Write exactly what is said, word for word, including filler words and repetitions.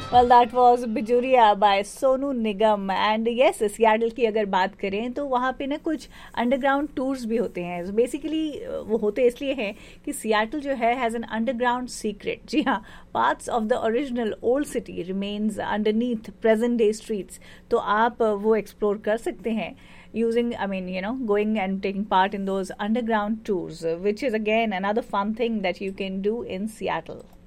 Well, that was बिजुरिया by Sonu Nigam and yes Seattle की अगर बात करें तो वहाँ पे ना कुछ अंडरग्राउंड टूर्स भी होते हैं बेसिकली वो होते इसलिए हैं कि सियाटल जो है हैज़ एन अंडरग्राउंड सीक्रेट जी हाँ parts of the original old city remains underneath present day streets तो आप वो एक्सप्लोर कर सकते हैं using I mean you know going and taking part in those underground tours uh, which is again another fun thing that you can do in Seattle.